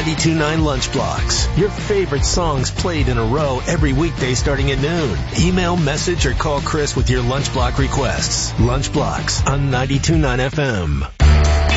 92.9 Lunch Blocks. Your favorite songs played in a row every weekday starting at noon. Email, message, or call Chris with your Lunch Block requests. Lunch Blocks on 92.9 FM.